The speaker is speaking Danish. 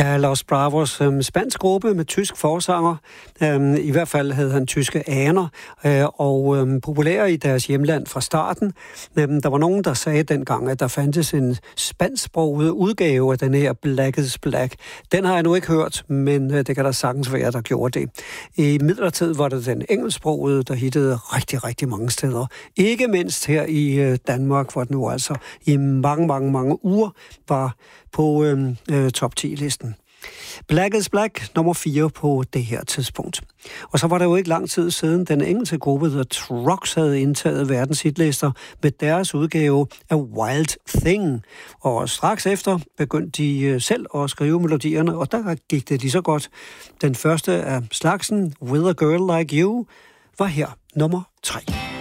Ja, Los Bravos, spansk gruppe med tysk forsanger. I hvert fald havde han tyske aner, og populær i deres hjemland fra starten. Der var nogen, der sagde dengang, at der fandtes en spansksproget udgave af den her Black is Black. Den har jeg nu ikke hørt, men det kan da sagtens være, der gjorde det. I midlertid var det den engelsksprogede, der hittede rigtig, rigtig mange steder. Ikke mindst her i Danmark, hvor den nu altså i mange uger var på top 10-listen. Black is Black, nummer 4 på det her tidspunkt. Og så var det jo ikke lang tid siden, den engelske gruppe The Trucks havde indtaget verdens hitlister med deres udgave af Wild Thing. Og straks efter begyndte de selv at skrive melodierne, og der gik det lige så godt. Den første af slagsen, With a Girl Like You, var her nummer 3.